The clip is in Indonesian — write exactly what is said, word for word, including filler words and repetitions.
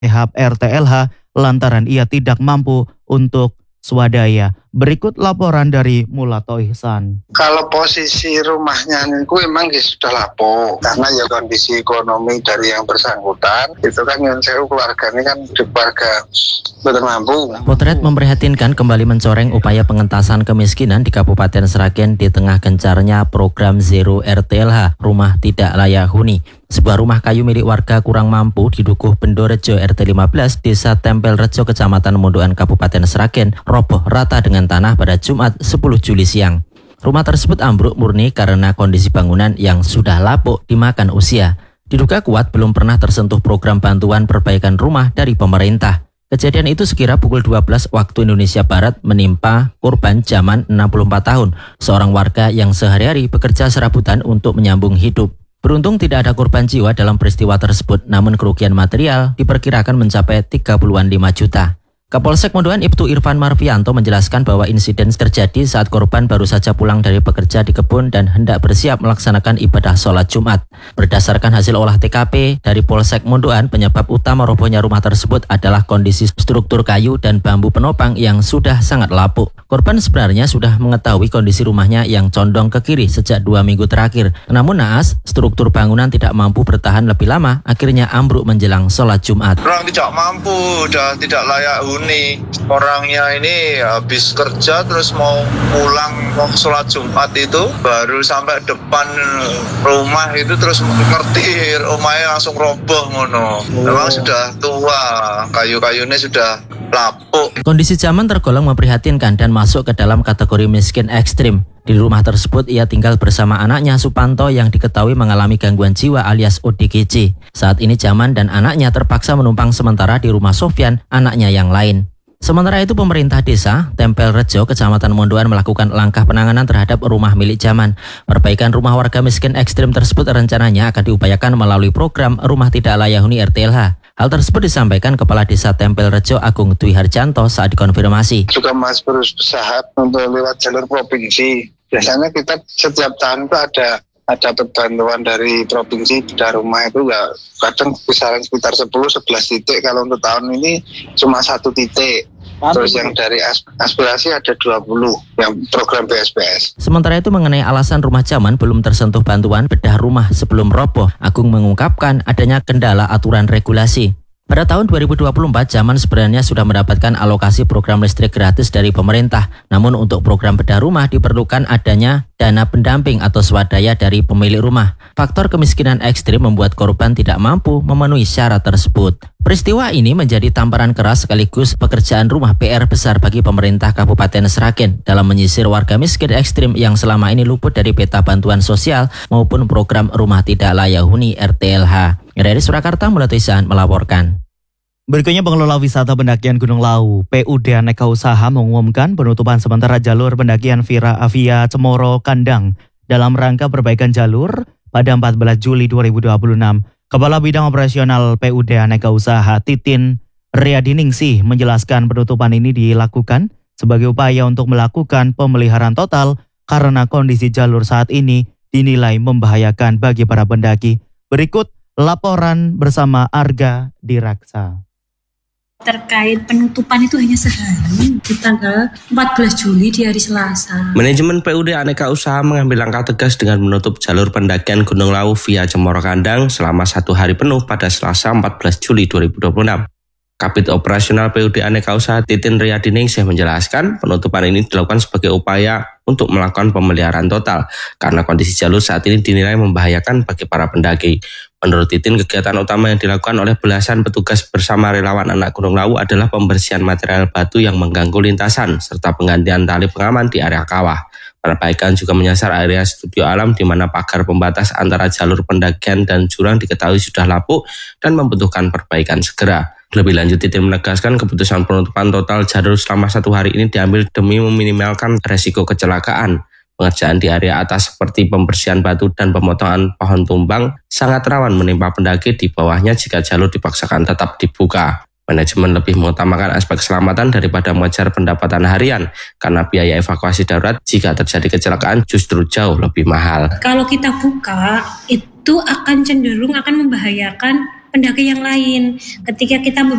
rehab R T L H lantaran ia tidak mampu untuk swadaya. Berikut laporan dari Mulato Ihsan. Kalau posisi rumahnya itu memang sudah lapuk karena ya kondisi ekonomi dari yang bersangkutan itu kan yang saya keluarga ini kan keluarga bermampu. Potret memprihatinkan kembali mencoreng upaya pengentasan kemiskinan di Kabupaten Sragen di tengah gencarnya program Zero R T L H, Rumah Tidak Layak Huni. Sebuah rumah kayu milik warga kurang mampu di Dukuh Bendorejo R T lima belas, Desa Tempelrejo, Kecamatan Mondoan, Kabupaten Sragen, roboh rata dengan tanah pada Jumat sepuluh Juli siang. Rumah tersebut ambruk murni karena kondisi bangunan yang sudah lapuk dimakan usia. Diduga kuat belum pernah tersentuh program bantuan perbaikan rumah dari pemerintah. Kejadian itu sekira pukul dua belas waktu Indonesia Barat menimpa korban Jaman enam puluh empat tahun, seorang warga yang sehari-hari bekerja serabutan untuk menyambung hidup. Beruntung tidak ada korban jiwa dalam peristiwa tersebut, namun kerugian material diperkirakan mencapai tiga puluh lima juta. Kapolsek Mondoan Ibtu Irfan Marfianto menjelaskan bahwa insiden terjadi saat korban baru saja pulang dari bekerja di kebun dan hendak bersiap melaksanakan ibadah sholat Jumat. Berdasarkan hasil olah T K P dari Polsek Mondoan, penyebab utama robohnya rumah tersebut adalah kondisi struktur kayu dan bambu penopang yang sudah sangat lapuk. Korban sebenarnya sudah mengetahui kondisi rumahnya yang condong ke kiri sejak dua minggu terakhir. Namun naas, struktur bangunan tidak mampu bertahan lebih lama, akhirnya ambruk menjelang sholat Jumat. Orang tidak mampu, sudah tidak layak huni. Orangnya ini habis kerja terus mau pulang mau sholat Jumat itu, baru sampai depan rumah itu terus ngerti rumahnya langsung roboh ngono. Memang sudah tua, kayu-kayunya sudah lapuk. Kondisi Jaman tergolong memprihatinkan dan masuk ke dalam kategori miskin ekstrim. Di rumah tersebut ia tinggal bersama anaknya Supanto yang diketahui mengalami gangguan jiwa alias O D G J. Saat ini Jaman dan anaknya terpaksa menumpang sementara di rumah Sofyan, anaknya yang lain. Sementara itu pemerintah desa Tempelrejo, Kecamatan Mondoan melakukan langkah penanganan terhadap rumah milik Jaman. Perbaikan rumah warga miskin ekstrim tersebut rencananya akan diupayakan melalui program Rumah Tidak Layak Huni R T L H. Hal tersebut disampaikan Kepala Desa Tempelrejo Agung Dwi Harjanto saat dikonfirmasi. Juga Mas berusaha untuk lewat jalur provinsi. Biasanya kita setiap tahun itu ada ada bantuan dari provinsi bedah rumah itu ya kadang kisaran sekitar sepuluh sebelas titik. Kalau untuk tahun ini cuma satu titik. Terus yang dari aspirasi ada dua puluh yang program B S B S. Sementara itu mengenai alasan rumah Jaman belum tersentuh bantuan bedah rumah sebelum roboh, Agung mengungkapkan adanya kendala aturan regulasi. Pada tahun dua ribu dua puluh empat, Jaman sebenarnya sudah mendapatkan alokasi program listrik gratis dari pemerintah. Namun untuk program bedah rumah diperlukan adanya dana pendamping atau swadaya dari pemilik rumah. Faktor kemiskinan ekstrim membuat korban tidak mampu memenuhi syarat tersebut. Peristiwa ini menjadi tamparan keras sekaligus pekerjaan rumah P R besar bagi pemerintah Kabupaten Sragen dalam menyisir warga miskin ekstrim yang selama ini luput dari peta bantuan sosial maupun program Rumah Tidak Layak Huni R T L H. Dari Surakarta, Mulato Ihsan melaporkan. Berikutnya pengelola wisata pendakian Gunung Lawu, P U D Aneka Usaha mengumumkan penutupan sementara jalur pendakian Vira Avia Cemoro Kandang dalam rangka perbaikan jalur pada empat belas Juli dua ribu dua puluh enam. Kepala Bidang Operasional P U D Aneka Usaha Titin Riyadiningsih menjelaskan penutupan ini dilakukan sebagai upaya untuk melakukan pemeliharaan total karena kondisi jalur saat ini dinilai membahayakan bagi para pendaki. Berikut laporan bersama Arga Diraksa. Terkait penutupan itu hanya sehari di tanggal empat belas Juli di hari Selasa. Manajemen P U D Aneka Usaha mengambil langkah tegas dengan menutup jalur pendakian Gunung Lawu via Cemoro Kandang selama satu hari penuh pada Selasa empat belas Juli dua ribu dua puluh enam. Kabid Operasional P U D Aneka Usaha Titin Riyadiningsih menjelaskan penutupan ini dilakukan sebagai upaya untuk melakukan pemeliharaan total karena kondisi jalur saat ini dinilai membahayakan bagi para pendaki. Menurut Titin, kegiatan utama yang dilakukan oleh belasan petugas bersama relawan anak Gunung Lawu adalah pembersihan material batu yang mengganggu lintasan serta penggantian tali pengaman di area kawah. Perbaikan juga menyasar area studio alam di mana pagar pembatas antara jalur pendakian dan jurang diketahui sudah lapuk dan membutuhkan perbaikan segera. Lebih lanjut, Titin menegaskan keputusan penutupan total jalur selama satu hari ini diambil demi meminimalkan resiko kecelakaan. Pengerjaan di area atas seperti pembersihan batu dan pemotongan pohon tumbang sangat rawan menimpa pendaki di bawahnya jika jalur dipaksakan tetap dibuka. Manajemen lebih mengutamakan aspek keselamatan daripada mengejar pendapatan harian karena biaya evakuasi darurat jika terjadi kecelakaan justru jauh lebih mahal. Kalau kita buka, itu akan cenderung akan membahayakan pendaki yang lain. Ketika kita